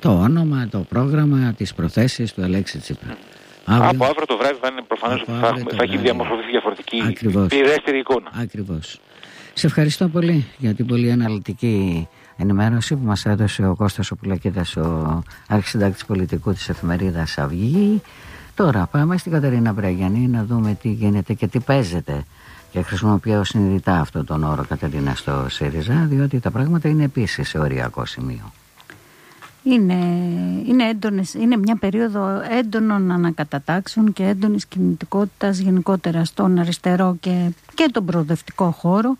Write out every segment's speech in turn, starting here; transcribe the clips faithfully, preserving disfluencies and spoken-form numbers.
το όνομα, το πρόγραμμα, τις προθέσεις του Αλέξη Τσίπρα. Αύριο, από αύριο το βράδυ θα είναι προφανώς ότι θα, θα έχει διαμορφωθεί διαφορετική, πληρέστερη εικόνα. Ακριβώς. Σε ευχαριστώ πολύ για την πολύ αναλυτική ενημέρωση που μας έδωσε ο Κώστας ο Πουλακίδας, ο αρχισυντάκτης πολιτικού της εφημερίδας Αυγή. Τώρα πάμε στην Κατερίνα Βραγιανή να δούμε τι γίνεται και τι παίζεται. Και χρησιμοποιώ συνειδητά αυτόν τον όρο, Κατερίνα, στο ΣΥΡΙΖΑ, διότι τα πράγματα είναι επίσης σε οριακό σημείο. Είναι, είναι, έντονες, είναι μια περίοδο έντονων ανακατατάξεων και έντονης κινητικότητας γενικότερα στον αριστερό και, και τον προοδευτικό χώρο.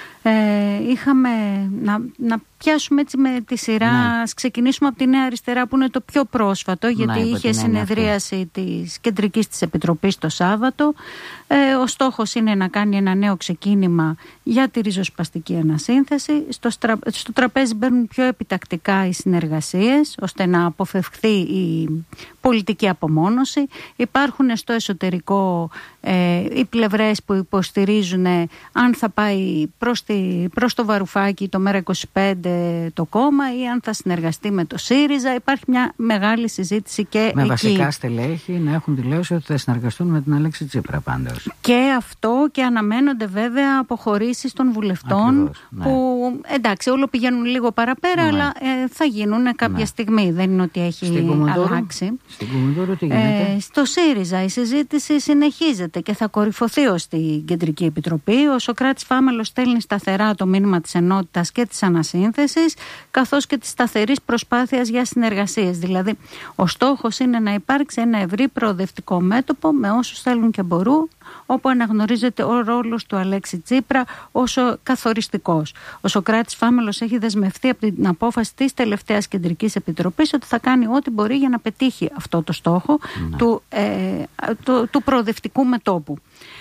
Ε, είχαμε να, να πιάσουμε έτσι με τη σειρά, ναι. Ας ξεκινήσουμε από τη Νέα Αριστερά που είναι το πιο πρόσφατο, γιατί ναι, είχε συνεδρίαση της Κεντρικής της Επιτροπής το Σάββατο. Ε, ο στόχος είναι να κάνει ένα νέο ξεκίνημα για τη ριζοσπαστική ανασύνθεση. Στο, στρα, στο τραπέζι μπαίνουν πιο επιτακτικά οι συνεργασίες ώστε να αποφευχθεί η πολιτική απομόνωση. Υπάρχουν στο εσωτερικό ε, οι πλευρές που υποστηρίζουν αν θα πάει προς, τη, προς το Βαρουφάκι το ΜΕΡΑ είκοσι πέντε το κόμμα ή αν θα συνεργαστεί με το ΣΥΡΙΖΑ. Υπάρχει μια μεγάλη συζήτηση και με εκεί. Βασικά στελέχη να έχουν δηλώσει ότι θα συνεργαστούν με την Αλέξη Τσίπρα πάντως. Και αυτό, και αναμένονται βέβαια αποχωρήσεις των βουλευτών. Ακριβώς, ναι. Που εντάξει όλο πηγαίνουν λίγο παραπέρα, ναι. Αλλά ε, θα γίνουν κάποια ναι. στιγμή. Δεν είναι ότι έχει αλλάξει. Στην Κουμουντούρου τι γίνεται? Ε, στο ΣΥΡΙΖΑ η συζήτηση συνεχίζεται και θα κορυφωθεί ως την Κεντρική Επιτροπή. Ο Σωκράτης Φάμελος στέλνει σταθερά το μήνυμα της ενότητας και της ανασύνθεσης, καθώς και της σταθερής προσπάθειας για συνεργασίες. Δηλαδή, ο στόχος είναι να υπάρξει ένα ευρύ προοδευτικό μέτωπο με όσους θέλουν και μπορούν, όπου αναγνωρίζεται ο ρόλος του Αλέξη Τσίπρα όσο καθοριστικός. Ο Σωκράτης Φάμελος έχει δεσμευτεί από την απόφαση της τελευταίας Κεντρικής Επιτροπής ότι θα κάνει ό,τι μπορεί για να πετύχει αυτό το στόχο ναι. του, ε, του, του προοδευτικού μετώπου.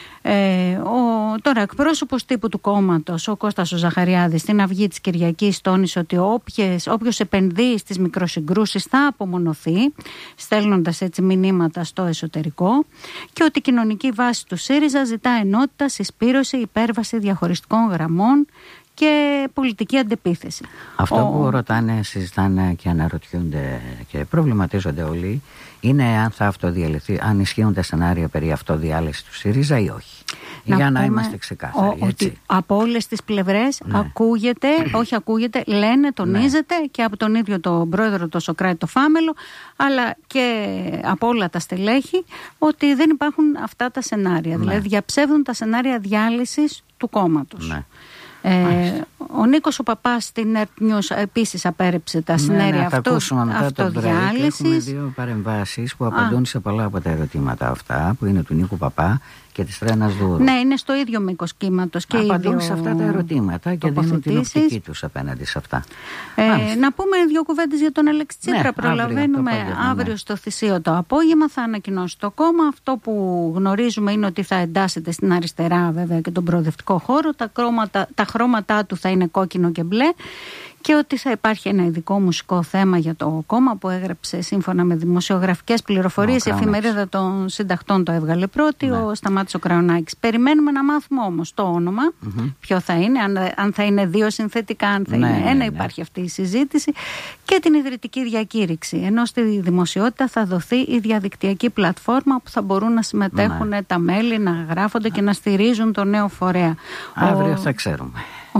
Ε, ο, τώρα εκπρόσωπος τύπου του κόμματος, ο Κώστας ο Ζαχαριάδης, στην Αυγή της Κυριακής τόνισε ότι όποιες, όποιος επενδύει στις μικροσυγκρούσεις θα απομονωθεί, στέλνοντας έτσι μηνύματα στο εσωτερικό, και ότι η κοινωνική βάση του ΣΥΡΙΖΑ ζητά ενότητα, συσπήρωση, υπέρβαση διαχωριστικών γραμμών και πολιτική αντεπίθεση. Αυτό ο... που ρωτάνε, συζητάνε και αναρωτιούνται και προβληματίζονται όλοι είναι αν θα αυτοδιαλυθεί, αν ισχύουν τα σενάρια περί αυτοδιάλυσης του ΣΥΡΙΖΑ ή όχι. Να για να είμαστε ξεκάθαροι. Ο, έτσι. Ότι από όλες τις πλευρές ναι. ακούγεται, όχι ακούγεται, λένε, τονίζεται ναι. και από τον ίδιο τον πρόεδρο, τον Σωκράτη το Φάμελο, αλλά και από όλα τα στελέχη, ότι δεν υπάρχουν αυτά τα σενάρια. Ναι. Δηλαδή διαψεύδουν τα σενάρια διάλυσης του κόμματος. Ναι. Ε, ο Νίκος ο Παπάς στην Earth News επίσης απέρριψε τα σενάρια ναι, ναι, αυτού, αυτοδιάλυσης. Έχουμε δύο παρεμβάσεις που απαντούν Α. σε πολλά από τα ερωτήματα αυτά, που είναι του Νίκου Παπά και της Τρένας Δούρου. Ναι, είναι στο ίδιο μήκος κύματος και απαντούν ίδιο σε αυτά τα ερωτήματα και δίνουν την οπτική τους απέναντι σε αυτά. Ε, να πούμε δύο κουβέντες για τον Αλέξη Τσίπρα. Ναι, προλαβαίνουμε αύριο, αύριο ναι. στο Θησίο το απόγευμα θα ανακοινώσει το κόμμα. Αυτό που γνωρίζουμε είναι ότι θα εντάσσεται στην αριστερά βέβαια και τον προοδευτικό χώρο. Τα, κρώματα, τα χρώματά του θα είναι κόκκινο και μπλε. Και ότι θα υπάρχει ένα ειδικό μουσικό θέμα για το κόμμα που έγραψε σύμφωνα με δημοσιογραφικές πληροφορίες. Η εφημερίδα των συντακτών το έβγαλε πρώτη, ναι. ο Σταμάτης ο Κραουνάκης. Περιμένουμε να μάθουμε όμως το όνομα, mm-hmm. ποιο θα είναι, αν, αν θα είναι δύο συνθετικά, αν θα ναι, είναι ένα, ναι, ναι. υπάρχει αυτή η συζήτηση, και την ιδρυτική διακήρυξη. Ενώ στη δημοσιότητα θα δοθεί η διαδικτυακή πλατφόρμα που θα μπορούν να συμμετέχουν ναι. τα μέλη, να γράφονται και να στηρίζουν το νέο φορέα. Αύριο ο... θα ξέρουμε.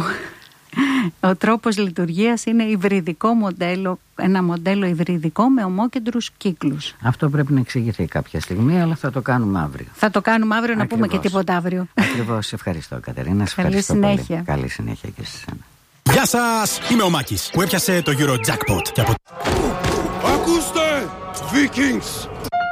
Ο τρόπος λειτουργίας είναι υβριδικό μοντέλο, ένα μοντέλο υβριδικό με ομόκεντρους κύκλους. Αυτό πρέπει να εξηγηθεί κάποια στιγμή, αλλά θα το κάνουμε αύριο. Θα το κάνουμε αύριο. Ακριβώς. Να πούμε και τίποτα αύριο. Ακριβώς, ευχαριστώ Κατερίνα. Καλή ευχαριστώ συνέχεια. Πολύ. Καλή συνέχεια και σε εσένα. Γεια σας, είμαι ο Μάκης που έπιασε το Eurojackpot και από... Ακούστε, Vikings!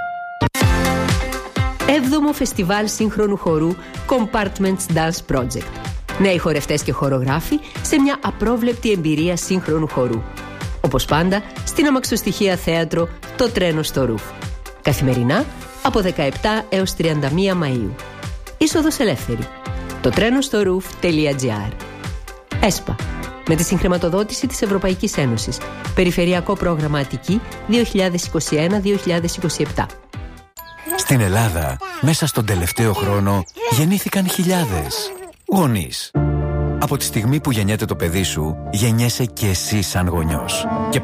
Έβδομο Φεστιβάλ Σύγχρονου Χορού Compartments Dance Project. Νέοι χορευτές και χορογράφοι σε μια απρόβλεπτη εμπειρία σύγχρονου χορού. Όπως πάντα, στην αμαξοστοιχεία θέατρο Το Τρένο στο Ρουφ. Καθημερινά από δεκαεπτά έως τριάντα μία Μαΐου. Είσοδος ελεύθερη. το τρένο στο ρουφ τελεία τζι άρ. ΕΣΠΑ. Με τη συγχρηματοδότηση της Ευρωπαϊκής Ένωσης. Περιφερειακό πρόγραμμα Αττική δύο χιλιάδες είκοσι ένα με δύο χιλιάδες είκοσι επτά. Στην Ελλάδα, μέσα στον τελευταίο χρόνο, γεννήθηκαν χιλιάδες γονείς. Από τη στιγμή που γεννιέται το παιδί σου, γεννιέσαι και εσύ σαν γονιός. Και